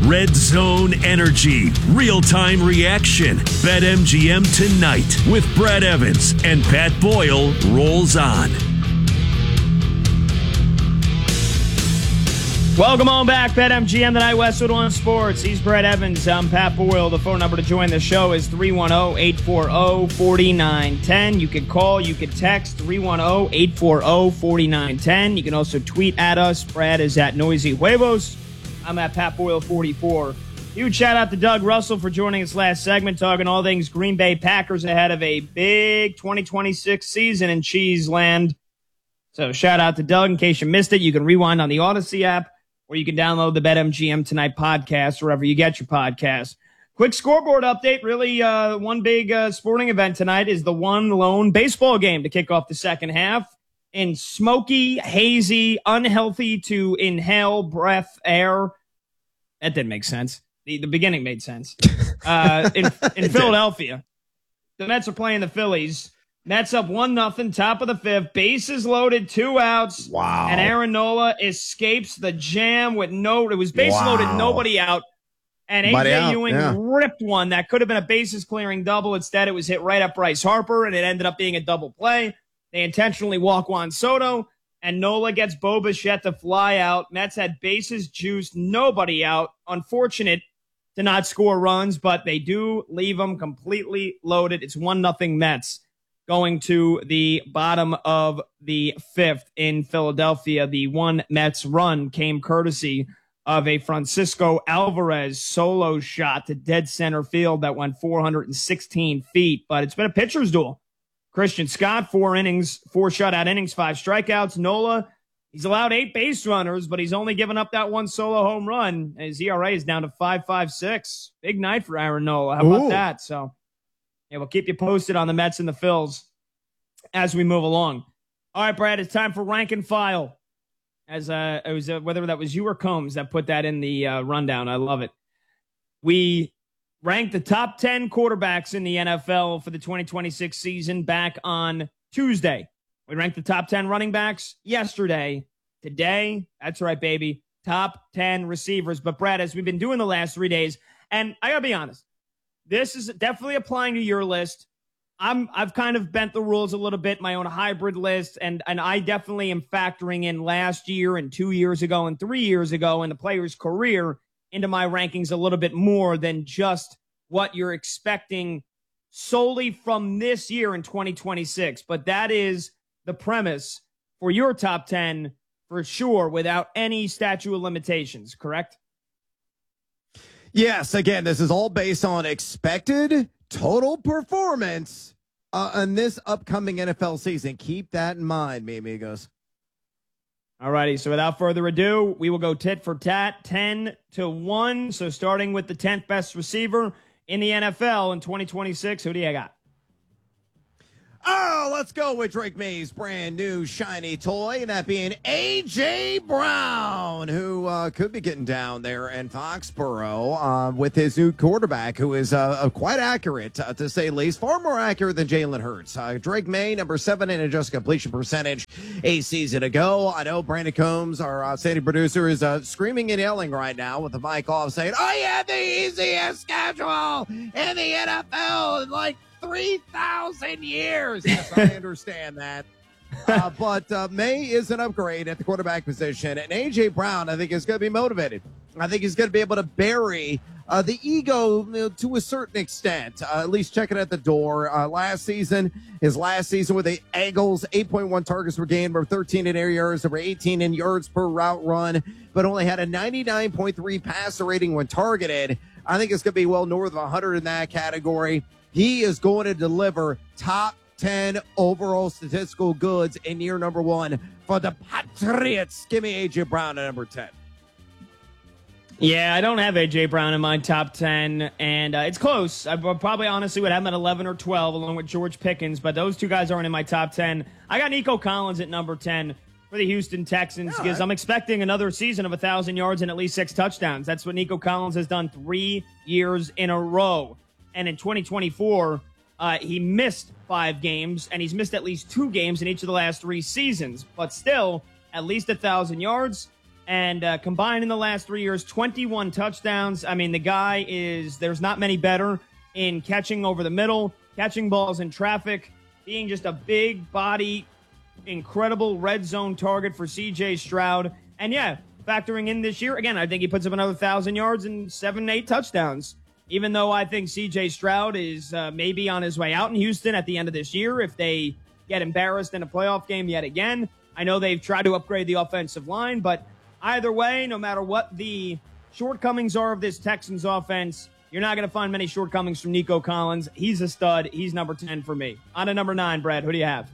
Red Zone Energy, real-time reaction. BetMGM tonight with Brad Evans and Pat Boyle rolls on. Welcome on back, BetMGM tonight, Westwood One Sports. He's Brad Evans. I'm Pat Boyle. The phone number to join the show is 310-840-4910. You can call, you can text 310-840-4910. You can also tweet at us. Brad is at Noisy Huevos. I'm at Pat Boyle 44. Huge shout out to Doug Russell for joining us last segment, talking all things Green Bay Packers ahead of a big 2026 season in Cheeseland. So shout out to Doug. In case you missed it, you can rewind on the Odyssey app, or you can download the BetMGM Tonight podcast wherever you get your podcasts. Quick scoreboard update. Really, one big sporting event tonight is the one lone baseball game to kick off the second half in smoky, hazy, unhealthy to inhale breath air. That didn't make sense. The beginning made sense. In Philadelphia, the Mets are playing the Phillies. Mets up 1-0, top of the fifth, bases loaded, 2 outs. Wow. And Aaron Nola escapes the jam with it was bases loaded, nobody out. And A.J. Ewing ripped one that could have been a bases clearing double. Instead, it was hit right at Bryce Harper, and it ended up being a double play. They intentionally walk Juan Soto, and Nola gets Bo Bichette to fly out. Mets had bases juiced, nobody out. Unfortunate to not score runs, but they do leave them completely loaded. It's 1-0 Mets. Going to the bottom of the fifth in Philadelphia. The one Mets run came courtesy of a Francisco Alvarez solo shot to dead center field that went 416 feet. But it's been a pitcher's duel. Christian Scott, 4 innings, 4 shutout innings, 5 strikeouts. Nola, he's allowed 8 base runners, but he's only given up that one solo home run. And his ERA is down to 5.56. Big night for Aaron Nola. How about that? So, yeah, we'll keep you posted on the Mets and the Phils as we move along. All right, Brad, it's time for Rank and File. As it was whether that was you or Combs that put that in the rundown. I love it. We ranked the top 10 quarterbacks in the NFL for the 2026 season back on Tuesday. We ranked the top 10 running backs yesterday. Today, that's right, baby, top 10 receivers. But, Brad, as we've been doing the last 3 days, and I got to be honest, this is definitely applying to your list. I've kind of bent the rules a little bit, my own hybrid list, and I definitely am factoring in last year and 2 years ago and 3 years ago in the player's career into my rankings a little bit more than just what you're expecting solely from this year in 2026. But that is the premise for your top 10 for sure, without any statute of limitations, correct? Yes, again, this is all based on expected total performance in this upcoming NFL season. Keep that in mind, mi amigos. All righty, so without further ado, we will go tit for tat, 10-1. So starting with the 10th best receiver in the NFL in 2026, who do you got? Oh, let's go with Drake May's brand new shiny toy, and that being A.J. Brown, who could be getting down there in Foxborough with his new quarterback, who is quite accurate, to say the least, far more accurate than Jalen Hurts. Drake May, number 7 in adjusted completion percentage a season ago. I know Brandon Combs, our standing producer, is screaming and yelling right now with the mic off, saying, "Oh, yeah, the easiest schedule in the NFL in like 3,000 years. Yes, I understand that. But May is an upgrade at the quarterback position. And A.J. Brown, I think, is going to be motivated. I think he's going to be able to bury the ego to a certain extent, at least check it at the door. His last season with the Eagles, 8.1 targets per game, number 13 in air yards, number 18 in yards per route run, but only had a 99.3 passer rating when targeted. I think it's going to be well north of 100 in that category. He is going to deliver top 10 overall statistical goods in year number 1 for the Patriots. Give me A.J. Brown at number 10. Yeah, I don't have A.J. Brown in my top 10, and it's close. I probably honestly would have him at 11 or 12 along with George Pickens, but those two guys aren't in my top 10. I got Nico Collins at number 10 for the Houston Texans because I'm expecting another season of 1,000 yards and at least 6 touchdowns. That's what Nico Collins has done 3 years in a row. And in 2024, he missed 5 games, and he's missed at least 2 games in each of the last 3 seasons. But still, at least 1,000 yards And combined in the last 3 years, 21 touchdowns. I mean, the guy there's not many better in catching over the middle, catching balls in traffic, being just a big body, incredible red zone target for C.J. Stroud. And yeah, factoring in this year, again, I think he puts up another 1,000 yards and 7-8 touchdowns. Even though I think C.J. Stroud is maybe on his way out in Houston at the end of this year if they get embarrassed in a playoff game yet again. I know they've tried to upgrade the offensive line, but either way, no matter what the shortcomings are of this Texans offense, you're not going to find many shortcomings from Nico Collins. He's a stud. He's number 10 for me. On to number 9, Brad. Who do you have?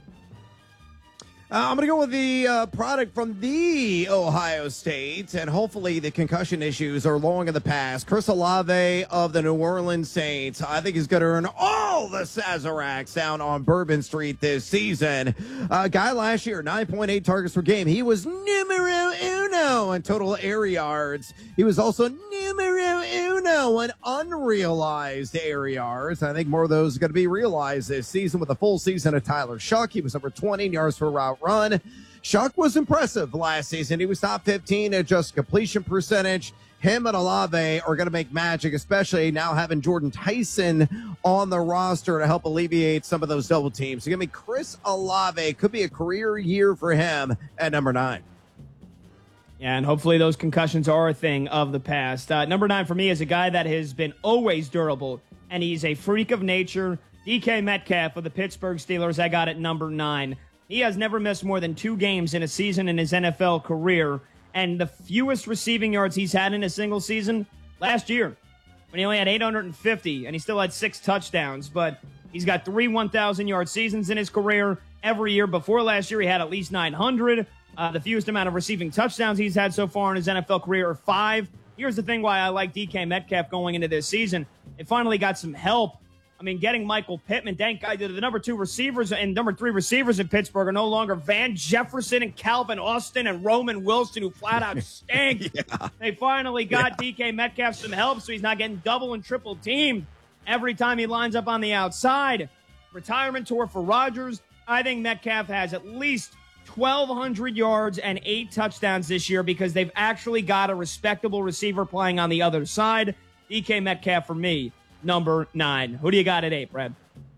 I'm going to go with the product from the Ohio State, and hopefully the concussion issues are long in the past. Chris Olave of the New Orleans Saints. I think he's going to earn all the Sazeracs down on Bourbon Street this season. Guy last year, 9.8 targets per game. He was numero uno in total air yards. He was also numero uno in unrealized air yards. I think more of those are going to be realized this season with a full season of Tyler Shuck. He was number 20 in yards per route run. Shuck was impressive last season. He was top 15 at just completion percentage. Him and Olave are going to make magic, especially now having Jordan Tyson on the roster to help alleviate some of those double teams. So give me Chris Olave. Could be a career year for him at number 9. Yeah, and hopefully those concussions are a thing of the past. Number 9 for me is a guy that has been always durable, and he's a freak of nature. DK Metcalf of the Pittsburgh Steelers, I got at number 9. He has never missed more than 2 games in a season in his NFL career, and the fewest receiving yards he's had in a single season last year, when he only had 850, and he still had 6 touchdowns. But he's got 3 1,000-yard seasons in his career. Every year before last year, he had at least 900. The fewest amount of receiving touchdowns he's had so far in his NFL career are 5. Here's the thing why I like DK Metcalf going into this season. It finally got some help. I mean, getting Michael Pittman, thank God, the number 2 receivers and number 3 receivers in Pittsburgh are no longer Van Jefferson and Calvin Austin and Roman Wilson, who flat out stink. Yeah. They finally got DK Metcalf some help, so he's not getting double and triple teamed every time he lines up on the outside. Retirement tour for Rodgers. I think Metcalf has at least 1,200 yards and 8 touchdowns this year because they've actually got a respectable receiver playing on the other side. DK Metcalf for me. Number 9. Who do you got at 8, Brad?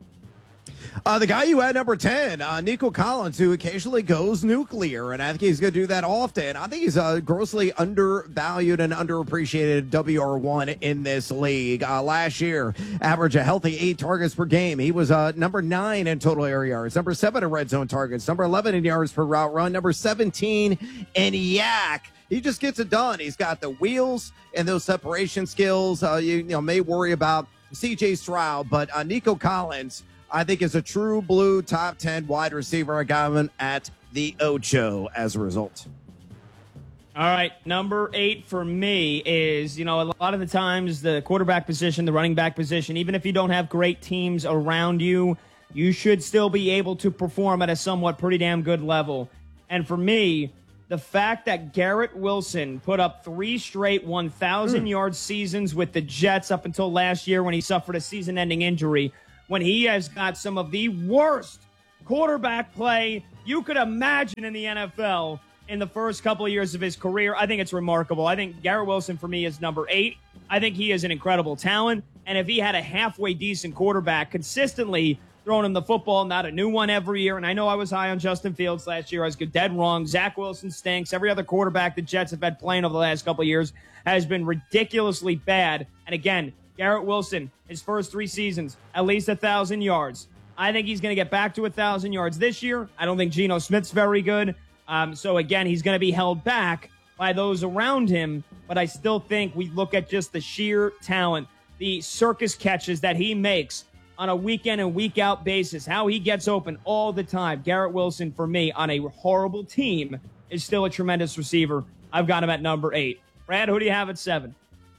The guy you had number 10, Nico Collins, who occasionally goes nuclear, and I think he's going to do that often. I think he's grossly undervalued and underappreciated WR1 in this league. Last year, averaged a healthy 8 targets per game. He was number 9 in total air yards, number 7 in red zone targets, number 11 in yards per route run, number 17 in yak. He just gets it done. He's got the wheels and those separation skills. You may worry about C.J. Stroud, but Nico Collins, I think, is a true blue top 10 wide receiver. I got him at the Ocho as a result. All right, number 8 for me is, a lot of the times the quarterback position, the running back position, even if you don't have great teams around you, you should still be able to perform at a somewhat pretty damn good level. And for me, the fact that Garrett Wilson put up 3 straight 1,000-yard seasons with the Jets up until last year when he suffered a season-ending injury, when he has got some of the worst quarterback play you could imagine in the NFL in the first couple of years of his career, I think it's remarkable. I think Garrett Wilson for me is number 8. I think he is an incredible talent, and if he had a halfway decent quarterback consistently throwing him the football, not a new one every year. And I know I was high on Justin Fields last year. I was dead wrong. Zach Wilson stinks. Every other quarterback the Jets have had playing over the last couple of years has been ridiculously bad. And again, Garrett Wilson, his first 3 seasons, at least 1,000 yards. I think he's going to get back to 1,000 yards this year. I don't think Geno Smith's very good. So again, he's going to be held back by those around him. But I still think we look at just the sheer talent, the circus catches that he makes on a week-in and week-out basis, how he gets open all the time. Garrett Wilson, for me, on a horrible team, is still a tremendous receiver. I've got him at number 8. Brad, who do you have at 7?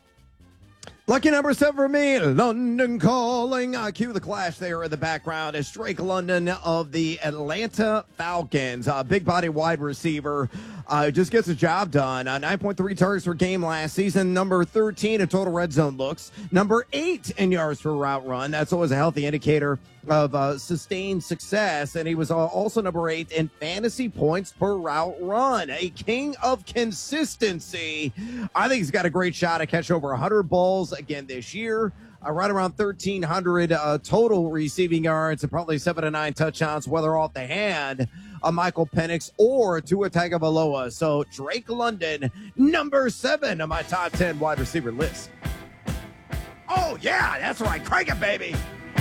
Lucky number 7 for me, London Calling. Cue the Clash there in the background. It's Drake London of the Atlanta Falcons. Big body wide receiver. Just gets the job done. 9.3 targets per game last season. Number 13 in total red zone looks. Number 8 in yards per route run. That's always a healthy indicator of sustained success. And he was also number 8 in fantasy points per route run. A king of consistency. I think he's got a great shot to catch over 100 balls again this year. Right around 1,300 total receiving yards and probably 7 to 9 touchdowns, whether off the hand of Michael Penix or Tua Tagovailoa. So Drake London, number 7 on my top 10 wide receiver list. Oh, yeah, that's right. Crank it, baby.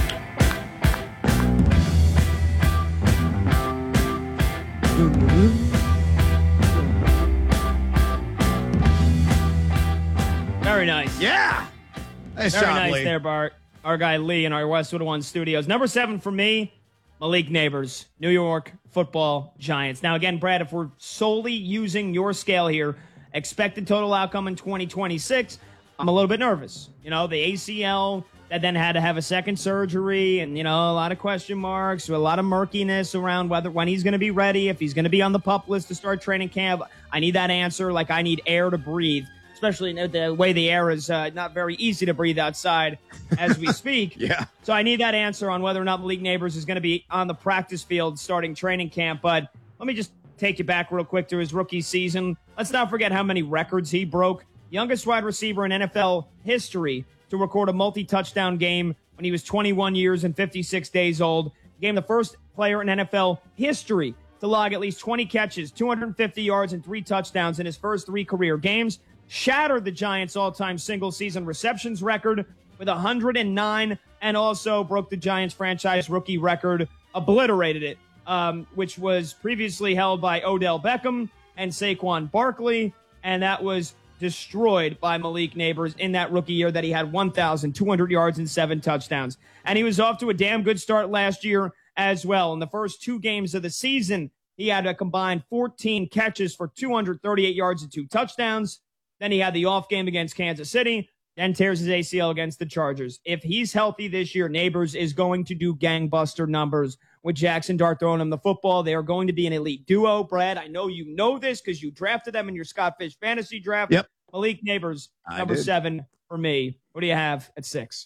Very nice. Yeah. Nice Very job, nice Lee. there, Bart. Our guy Lee in our Westwood One studios. Number 7 for me, Malik Neighbors, New York Football Giants. Now, again, Brad, if we're solely using your scale here, expected total outcome in 2026, I'm a little bit nervous. You know, the ACL that then had to have a second surgery and, you know, a lot of question marks, a lot of murkiness around when he's going to be ready, if he's going to be on the PUP list to start training camp. I need that answer like I need air to breathe. Especially the way the air is not very easy to breathe outside as we speak. Yeah. So I need that answer on whether or not Malik Neighbors is going to be on the practice field starting training camp. But let me just take you back real quick to his rookie season. Let's not forget how many records he broke. Youngest wide receiver in NFL history to record a multi-touchdown game when he was 21 years and 56 days old. Became the first player in NFL history to log at least 20 catches, 250 yards, and 3 touchdowns in his first 3 career games. Shattered the Giants' all-time single-season receptions record with 109, and also broke the Giants' franchise rookie record, obliterated it, which was previously held by Odell Beckham and Saquon Barkley, and that was destroyed by Malik Neighbors in that rookie year that he had 1,200 yards and 7 touchdowns. And he was off to a damn good start last year as well. In the first 2 games of the season, he had a combined 14 catches for 238 yards and 2 touchdowns. Then he had the off game against Kansas City, then tears his ACL against the Chargers. If he's healthy this year, Neighbors is going to do gangbuster numbers with Jackson Dart throwing him the football. They are going to be an elite duo. Brad, I know you know this because you drafted them in your Scott Fish fantasy draft. Yep. Malik Neighbors, number 7 for me. What do you have at 6?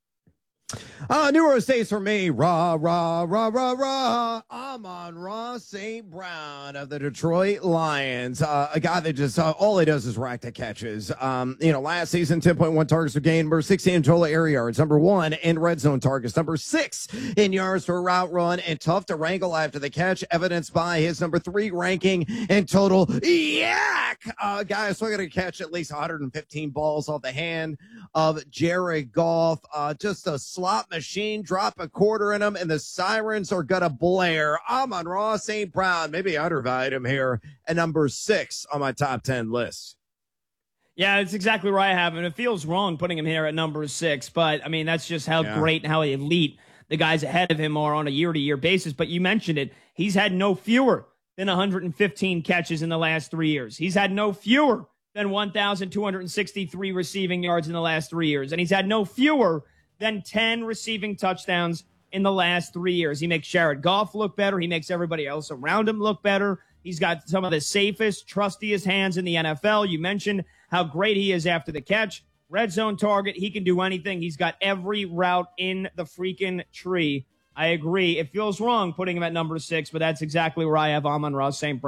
New Orleans Saints for me. Rah, rah, rah, rah, rah. Amon-Ra St. Brown of the Detroit Lions. A guy that just, all he does is rack the catches. Last season, 10.1 targets per game, number 16 in total air yards, number 1 in red zone targets, number 6 in yards per route run, and tough to wrangle after the catch, evidenced by his number 3 ranking in total yak. Guy is still going to catch at least 115 balls off the hand of Jared Goff. Just a slot machine, drop a quarter in him, and the sirens are going to blare. Amon-Ra St. Brown, maybe I undervalued him here, at number 6 on my top 10 list. Yeah, it's exactly where I have him. It feels wrong putting him here at number 6, but, I mean, that's just how great and how elite the guys ahead of him are on a year-to-year basis. But you mentioned it. He's had no fewer than 115 catches in the last 3 years. He's had no fewer than 1,263 receiving yards in the last 3 years. And he's had no fewer than 10 receiving touchdowns in the last 3 years. He makes Jared Goff look better. He makes everybody else around him look better. He's got some of the safest, trustiest hands in the NFL. You mentioned how great he is after the catch. Red zone target. He can do anything. He's got every route in the freaking tree. I agree. It feels wrong putting him at number 6, but that's exactly where I have Amon-Ra St. Brown.